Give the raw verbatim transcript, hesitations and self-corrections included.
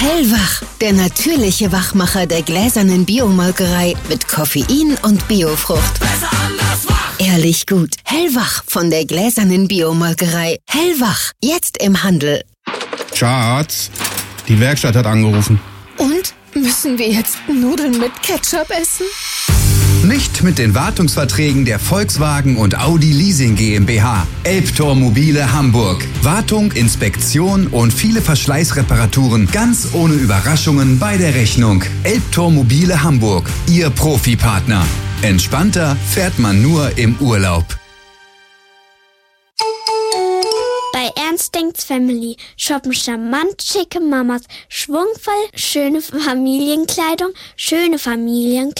Hellwach, der natürliche Wachmacher der gläsernen Biomolkerei mit Koffein und Biofrucht. Besser anders wach. Ehrlich gut. Hellwach von der gläsernen Biomolkerei. Hellwach, jetzt im Handel. Schatz, die Werkstatt hat angerufen. Und? Müssen wir jetzt Nudeln mit Ketchup essen? Nicht mit den Wartungsverträgen der Volkswagen und Audi Leasing GmbH. Elbtor Mobile Hamburg. Wartung, Inspektion und viele Verschleißreparaturen ganz ohne Überraschungen bei der Rechnung. Elbtor Mobile Hamburg. Ihr Profipartner. Entspannter fährt man nur im Urlaub. Bei Ernst Denkt's Family shoppen charmant schicke Mamas, schwungvoll schöne Familienkleidung, schöne Familienkleidung.